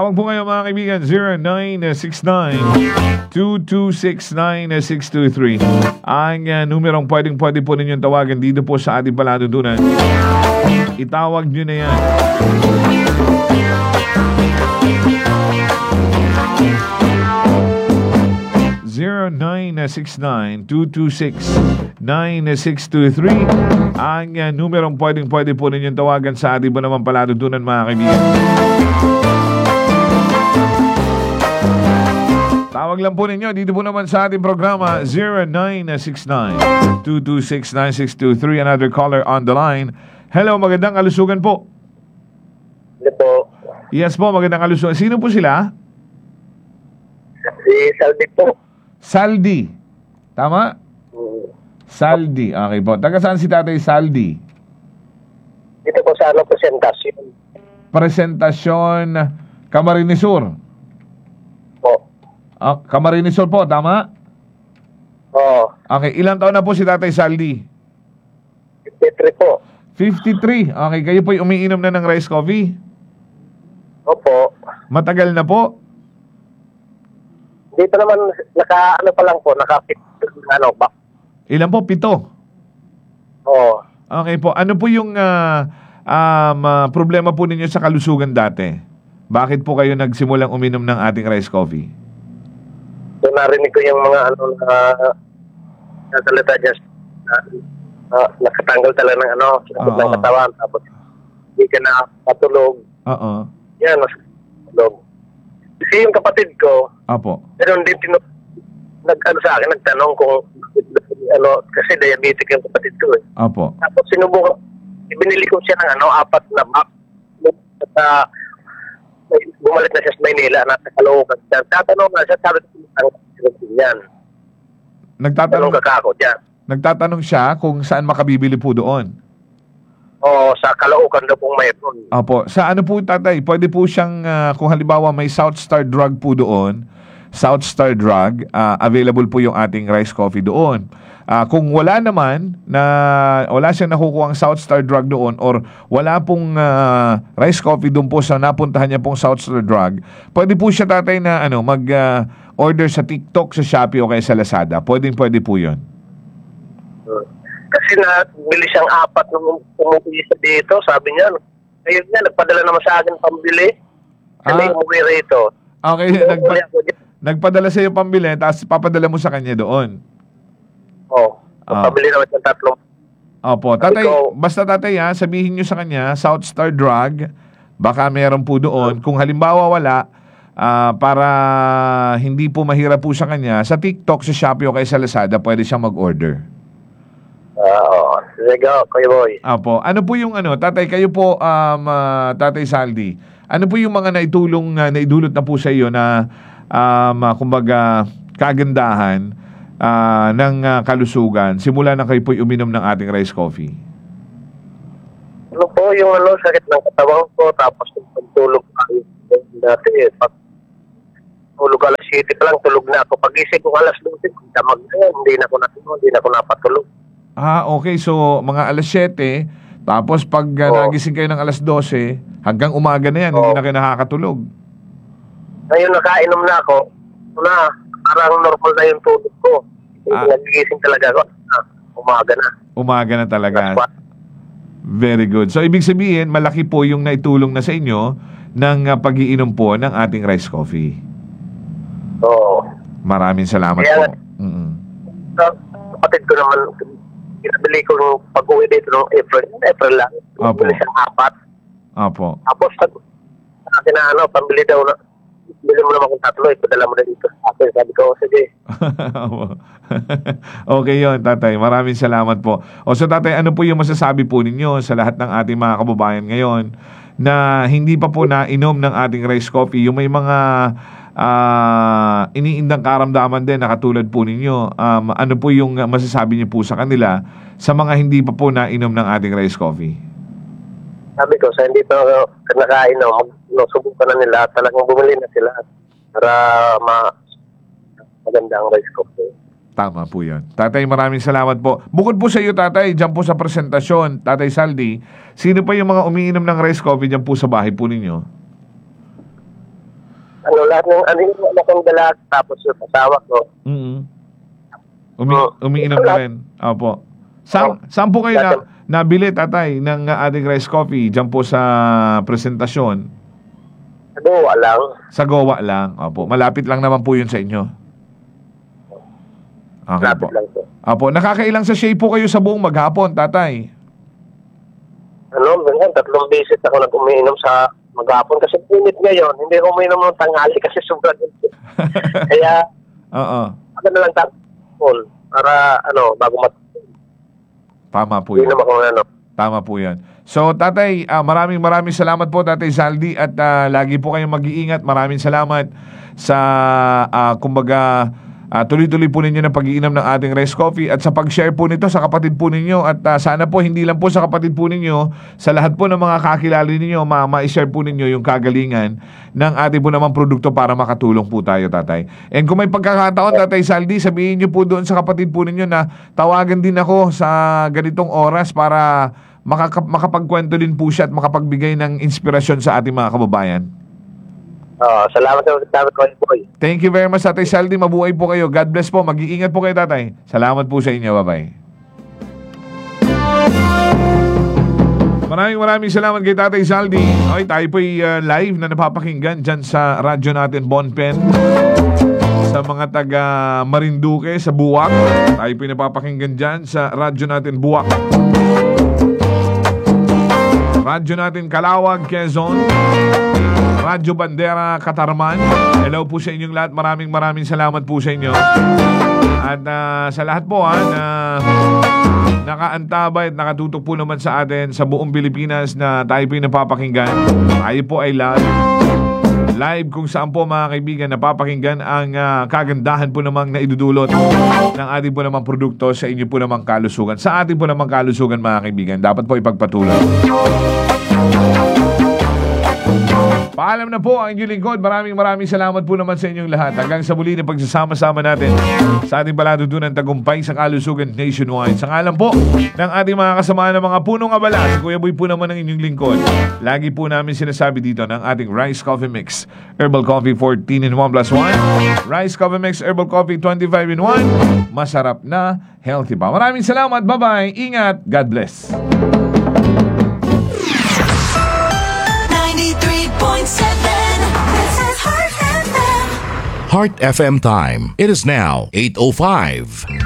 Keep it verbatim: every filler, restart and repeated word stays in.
Tawag po kayo mga kaibigan, zero nine six nine, two two six nine six two three. Ang uh, numerong pwedeng pwede po ninyong tawagan dito po sa ating palatuntunan. Itawag nyo na yan. zero nine six nine, two two six nine six two three. Ang uh, numerong pwedeng pwede po ninyong tawagan sa ating po naman palatuntunan mga kaibigan. Tawag lang po ninyo dito po naman sa ating programa zero nine six nine, two two six nine six two three. Another caller on the line. Hello, magandang kalusugan po. Hello po. Yes po, magandang kalusugan. Sino po sila? Si Saldi po. Saldi. Tama? Hmm. Saldi. Okay po. Taga saan si Tatay Saldi? Dito po sa ano, presentasyon. Presentasyon Camarines Sur. Po. Ah, Camarines Sur po, tama? Oo. Okay, ilang taon na po si Tatay Saldi? fifty-three po. fifty-three. Okay, kayo po'y umiinom na ng rice coffee? Opo. Matagal na po? Dito naman, naka, ano pa lang po, naka, ano, ba? Ilan po? Pito. Oo. Okay po. Ano po yung ah, um, ah, problema po ninyo sa kalusugan dati? Bakit po kayo nagsimulang uminom ng ating rice coffee? So, narinig ko yung mga, ano, na, nasalita dyan, na, na, nakatanggal talaga ng, ano, sinakot ng Oo. katawan, tapos, hindi ka na patulog. Oo. Yan, mas patulog. Kasi yung kapatid ko, Apo. pero hindi tinu- nag, ano sa akin, nagtanong kung, ano, kasi diabetic yung kapatid ko eh. Apo. Tapos sinubukan, ibinili ko siya ng ano, apat na map. At uh, bumalik na siya sa Maynila, nasa Caloocan siya. Tatanong na siya, sabi ko, ang kapatid yan. Nagtatanong, Tanong kakako dyan. nagtatanong siya kung saan makabibili po doon. Oo, sa Caloocan daw pong mayroon. Apo. Sa ano po, Tatay? Pwede po siyang, ah, kung halimbawa may South Star Drug po doon, South Star Drug, ah, available po yung ating rice coffee doon. Ah, kung wala naman, na wala siyang nakukuha ang South Star Drug doon or wala pong ah, rice coffee doon po sa napuntahan niya pong South Star Drug, pwede po siya, Tatay, na ano, mag-order sa TikTok, sa Shopee o kaya sa Lazada. Pwede, pwede po yun. Hmm. Kasi na, bili siyang apat nung umuwi sa dito, sabi niya, ayun niya, nagpadala naman sa akin pambili. Kasi Ah. umuwi rito. Okay, So, nagpa- umuwi ako dyan. nagpadala sa iyo pambili, tapos papadala mo sa kanya doon. Oo. Ah. Pabili naman siyang tatlong. Opo, Tatay, Ikaw- basta Tatay ha, sabihin nyo sa kanya, South Star Drug, baka meron po doon. Kung halimbawa wala, ah, para hindi po mahirap po sa kanya, sa TikTok, sa Shopee o kaya sa Lazada, pwede siyang mag-order. Ah, oo. Sige, go, Kuya Boy. Opo, ano po yung ano, Tatay, kayo po, um, ah, Tatay Saldi, ano po yung mga naitulong, uh, naidulot na po sa iyo na, um, ah, kumbaga, kagandahan ah, ng ah, kalusugan, simula na kayo po'y uminom ng ating rice coffee? Ano po yung ano, sakit ng katawan ko, tapos yung pagtulog ko dati eh. Pag tulog alas siyete pa lang, tulog na ako. Pag-isip ko alas dose, damag na yan, hindi na ako natulog, hindi na ako napatulog. Ah, okay. So, mga alas siyete, tapos pag uh, Oo. nagising kayo ng alas dose, hanggang umaga na yan, Oo. hindi na kayo nakakatulog. Ngayon nakainom na ako, na, parang normal na yung tulog ko. Ah. Nagigising talaga ako, ah, umaga na. Umaga na talaga. That's what- Very good. So, ibig sabihin, malaki po yung naitulong na sa inyo ng uh, pag-iinom po ng ating rice coffee. Oo. Maraming salamat Kaya- po. Mm-mm. Sa kapatid ko naman, pinabili ko nung pag-uwi dito nung April, April lang. Opo. Pinabili siyang apat. Opo. Tapos, sabi sa akin na ano, pambili daw na, bili mo naman kung tatlo, ipadala mo na dito. Ako, sabi ko, sige. Okay yon, Tatay. Maraming salamat po. O so, Tatay, ano po yung masasabi po ninyo sa lahat ng ating mga kababayan ngayon na hindi pa po nainom ng ating rice coffee? Yung may mga ah, iniindang karamdaman din na katulad po ninyo. Um, ano po yung masasabi niyo po sa kanila sa mga hindi pa po nainom ng ating rice coffee? Sabi ko, sa hindi pa ako nakain, no, mag, no, subukan na nila, talagang bumili na sila para ma maganda ang rice coffee. Tama po yan. Tatay, maraming salamat po. Bukod po sa iyo, Tatay, dyan po sa presentasyon, Tatay Saldi, sino pa yung mga umiinom ng rice coffee dyan po sa bahay po ninyo? ano, lahat ng, ano yung anak kong dalaga, tapos yung asawa ko. Mm. Umi Oh. umiinom na rin. Opo. Saan, saan po kayo na, nabili, tatay, ng uh, ating rice coffee? Diyan po sa presentasyon? Ano, alang. Sa Goa lang. Opo. Malapit lang naman po yun sa inyo. Okay Lapit po. lang po. Opo. Nakakailang sachet po kayo sa buong maghapon, tatay? Ano, minsan, tatlong beses ako nag-umiinom sa maghapon. Kasi pinit ngayon, hindi ako umiinom ng tanghali kasi sobrang init. Kaya, Oo. ano na lang tapon para, ano, bago mat... Tama po Hindi yun. naman ako, ano. Tama po yan. So, tatay, ah, maraming maraming salamat po, tatay Zaldi. At ah, lagi po kayong mag-iingat. Maraming salamat sa, ah, kumbaga, ah, tuloy-tuloy po ninyo ng pag-iinom ng ating rice coffee at sa pag-share po nito sa kapatid po ninyo. At ah, sana po, hindi lang po sa kapatid po ninyo, sa lahat po ng mga kakilala ninyo, ma- ma-share po ninyo yung kagalingan ng ating po namang produkto para makatulong po tayo, tatay. And kung may pagkakataon, tatay Zaldi, sabihin nyo po doon sa kapatid po ninyo na tawagan din ako sa ganitong oras para makaka- makapagkwento din po siya at makapagbigay ng inspirasyon sa ating mga kababayan. Uh, salamat sa salamat ko, boy. Thank you very much, Tatay Zaldi. Mabuhay po kayo. God bless po. Mag-iingat po kayo, tatay. Salamat po sa inyo. Bye-bye. Maraming maraming salamat kay Tatay Zaldi. Okay, tayo po'y uh, live na napapakinggan dyan sa radyo natin, Bonpen. Sa mga taga Marinduque, sa Buwak. Tayo po'y napapakinggan dyan sa radyo natin, Buwak. Radyo natin, Calawag, Quezon. Radyo Bandera, Katarman. Hello po sa inyong lahat. Maraming maraming salamat po sa inyo. At uh, sa lahat po ha, na nakaantabay at nakatutok po naman sa atin sa buong Pilipinas na tayo po yung napapakinggan. Tayo po ay live. Live kung saan po mga kaibigan napapakinggan ang uh, kagandahan po namang naidudulot ng ating po namang produkto sa inyo po namang kalusugan. Sa ating po namang kalusugan mga kaibigan, dapat po ipagpatuloy. Paalam na po ang inyong lingkod. Maraming maraming salamat po naman sa inyong lahat. Hanggang sa muli ng pagsasama-sama natin sa ating palatuntunan tagumpay sa kalusugan nationwide. Sa ngalan po ng ating mga kasama ng mga punong abala, si Kuya Boy po naman ang inyong lingkod. Lagi po namin sinasabi dito ng ating Rice Coffee Mix Herbal Coffee fourteen in one plus one, Rice Coffee Mix Herbal Coffee twenty-five in one. Masarap na, healthy pa. Maraming salamat. Bye-bye. Ingat. God bless. Heart F M time. It is now eight oh five.